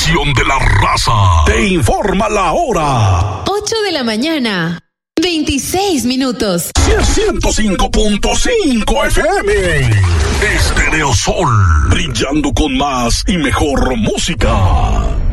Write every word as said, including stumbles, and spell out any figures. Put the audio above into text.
estación de la raza te informa la hora. ocho de la mañana, veintiséis minutos. ciento cinco punto cinco F M. Stereo Sol, brillando con más y mejor música.